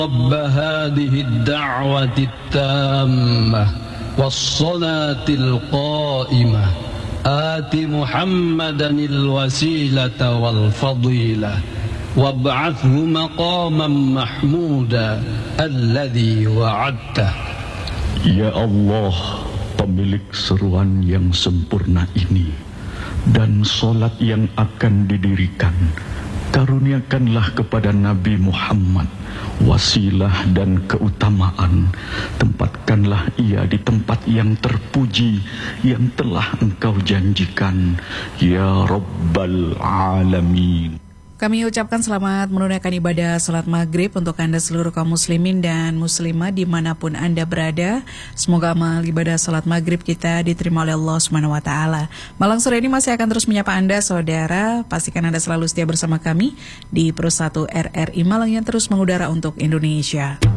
رب هذه الدعوة التامة والصلاة القائمة آت محمدا الوسيلة والفضيلة وابعثه مقاما محمودا الذي وعدته. Ya Allah, pemilik seruan yang sempurna ini dan solat yang akan didirikan, karuniakanlah kepada Nabi Muhammad wasilah dan keutamaan. Tempatkanlah ia di tempat yang terpuji yang telah Engkau janjikan, ya Rabbal Alamin. Kami ucapkan selamat menunaikan ibadah salat maghrib untuk Anda seluruh kaum muslimin dan muslimah dimanapun Anda berada. Semoga amal ibadah salat maghrib kita diterima oleh Allah SWT. Malang sore ini masih akan terus menyapa Anda, saudara. Pastikan Anda selalu setia bersama kami di Pro 1 RRI Malang yang terus mengudara untuk Indonesia.